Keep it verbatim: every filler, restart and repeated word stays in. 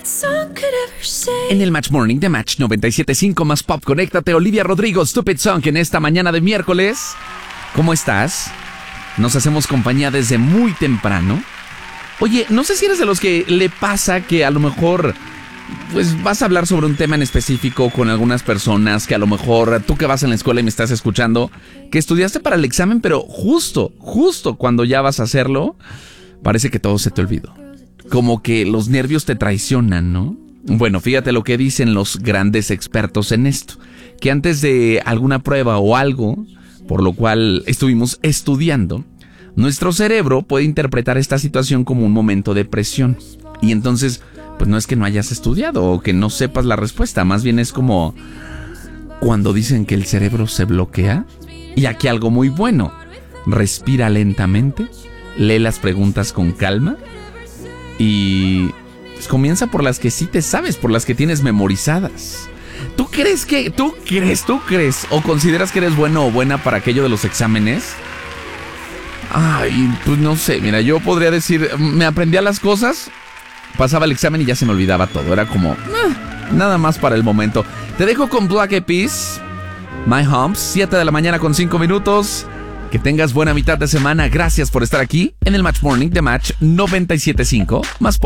En el Match Morning de Match noventa y siete punto cinco más Pop, conéctate. Olivia Rodrigo, Stupid Song, en esta mañana de miércoles. ¿Cómo estás? Nos hacemos compañía desde muy temprano. Oye, no sé si eres de los que le pasa que a lo mejor pues vas a hablar sobre un tema en específico con algunas personas, que a lo mejor tú que vas en la escuela y me estás escuchando, que estudiaste para el examen, pero justo, justo cuando ya vas a hacerlo, parece que todo se te olvidó. Como que los nervios te traicionan, ¿no? Bueno, fíjate lo que dicen los grandes expertos en esto, que antes de alguna prueba o algo, por lo cual estuvimos estudiando, nuestro cerebro puede interpretar esta situación como un momento de presión. Y entonces, pues no es que no hayas estudiado o que no sepas la respuesta, más bien es como cuando dicen que el cerebro se bloquea. Y aquí algo muy bueno: respira lentamente, lee las preguntas con calma y pues comienza por las que sí te sabes, por las que tienes memorizadas. ¿Tú crees que, tú crees, tú crees o consideras que eres bueno o buena para aquello de los exámenes? Ay, pues no sé, mira, yo podría decir, me aprendía las cosas, pasaba el examen y ya se me olvidaba todo. Era como, eh, nada más para el momento. Te dejo con Black Eyed Peas, My Humps, siete de la mañana con cinco minutos. Que tengas buena mitad de semana. Gracias por estar aquí en el Match Morning de Match noventa y siete punto cinco más Pop.